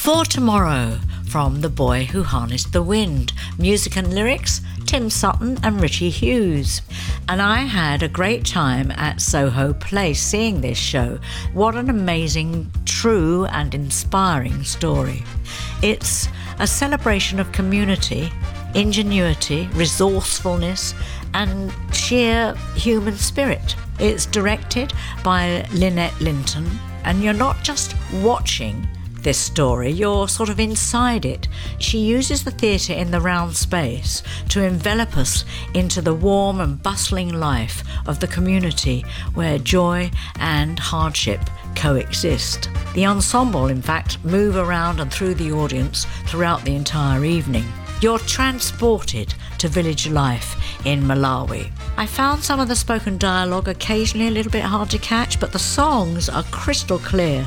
For Tomorrow from The Boy Who Harnessed the Wind. Music and lyrics, Tim Sutton and Richie Hughes. And I had a great time at Soho Place seeing this show. What an amazing, true and inspiring story. It's a celebration of community, ingenuity, resourcefulness and sheer human spirit. It's directed by Lynette Linton, and you're not just watching this story, you're sort of inside it. She uses the theatre in the round space to envelop us into the warm and bustling life of the community where joy and hardship coexist. The ensemble, in fact, move around and through the audience throughout the entire evening. You're transported to village life in Malawi. I found some of the spoken dialogue occasionally a little bit hard to catch, but the songs are crystal clear.